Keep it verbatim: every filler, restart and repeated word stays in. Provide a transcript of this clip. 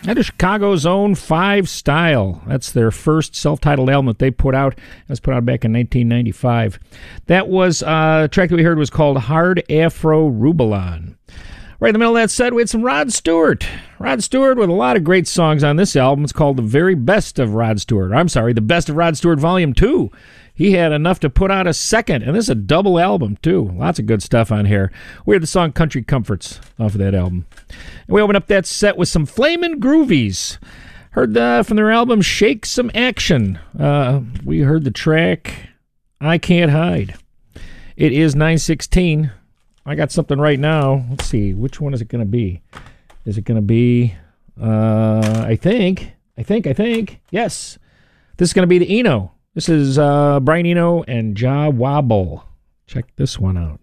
That is Chicago's own Five Style. That's their first self-titled album that they put out. It was put out back in nineteen ninety-five. That was, uh, the track that we heard was called Hard Afro Rubalon. Right in the middle of that set, we had some Rod Stewart. Rod Stewart with a lot of great songs on this album. It's called The Very Best of Rod Stewart. I'm sorry, The Best of Rod Stewart Volume two. He had enough to put out a second, and this is a double album, too. Lots of good stuff on here. We had the song Country Comforts off of that album. And we opened up that set with some Flamin' Groovies. Heard uh, from their album Shake Some Action. Uh, we heard the track I Can't Hide. It is nine sixteen. I got something right now. Let's see. Which one is it going to be? Is it going to be, uh, I think, I think, I think, yes. This is going to be the Eno. This is uh, Brian Eno and Ja Wobble. Check this one out.